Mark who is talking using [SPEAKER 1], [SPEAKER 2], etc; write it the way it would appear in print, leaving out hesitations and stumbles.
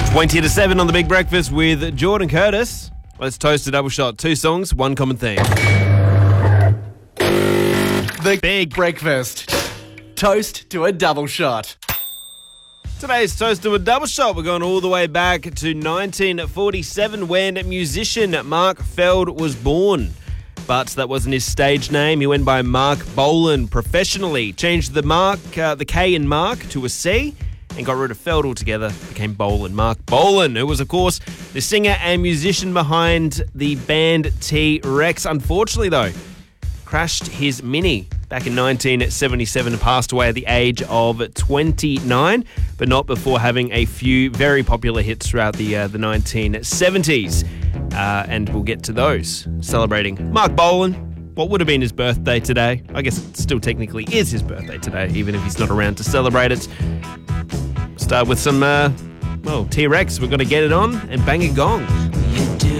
[SPEAKER 1] 20 to 7 on The Big Breakfast with Jordan Curtis. Let's toast a double shot. 2 songs, 1 common theme.
[SPEAKER 2] The Big Breakfast. Toast to a double shot.
[SPEAKER 1] Today's toast to a double shot. We're going all the way back to 1947 when musician Mark Feld was born. But that wasn't his stage name. He went by Mark Bolan professionally. Changed the K in Mark to a C and got rid of Feld altogether. Became Bolan. Mark Bolan, who was, of course, the singer and musician behind the band T-Rex. Unfortunately, though, crashed his Mini back in 1977 and passed away at the age of 29, but not before having a few very popular hits throughout the 1970s. And we'll get to those. Celebrating Mark Bolan. What would have been his birthday today? I guess it still technically is his birthday today, even if he's not around to celebrate it. Start with some, T-Rex. We're going to get it on and bang a gong.